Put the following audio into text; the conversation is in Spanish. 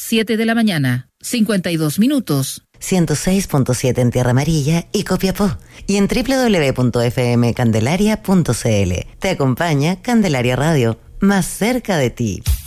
7 de la mañana, 52 minutos. 106.7 en Tierra Amarilla y Copiapó. Y en www.fmcandelaria.cl. Te acompaña Candelaria Radio, más cerca de ti.